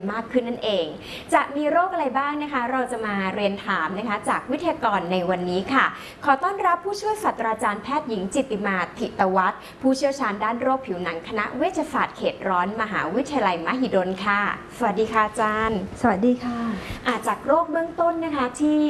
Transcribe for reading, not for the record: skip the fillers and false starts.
มากขึ้นนั่นเองจะมีโรคอะไรบ้างนะคะเราจะมาเรียนถามนะคะจากวิทยากรในวันนี้ค่ะขอต้อนรับผู้ช่วยศาสตราจารย์แพทย์หญิงจิตติมาธิตวัฒน์ผู้เชี่ยวชาญด้านโรคผิวหนังคณะเวชศาสตร์เขตร้อนมหาวิทยาลัยมหิดลค่ะสวัสดีค่ะอาจารย์สวัสดีค่ะจากโรคเบื้องต้นนะคะที่